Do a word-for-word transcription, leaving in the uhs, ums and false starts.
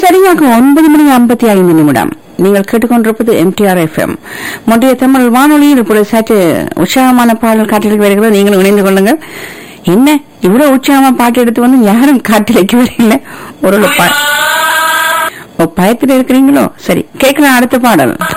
சரியாக ஒன்பது மணி ஐம்பத்தி ஐந்து நிமிடம். நீங்கள் கேட்டுக்கொண்டிருப்பது எம்டிஆர் எஃப்எம் மொழிய தமிழ் வானொலியில். இப்பொழுது சற்று உற்சாகமான பாடல் காட்டிற்கு வருகிறது. நீங்களும் இணைந்து கொள்ளுங்கள். என்ன இவ்வளவு உற்சாகமா பாட்டு எடுத்து வந்து யாரும் காட்டிலைக்கு வரல? ஒரு பயத்தில் இருக்கிறீங்களோ? சரி, கேட்கலாம் அடுத்த பாடல்.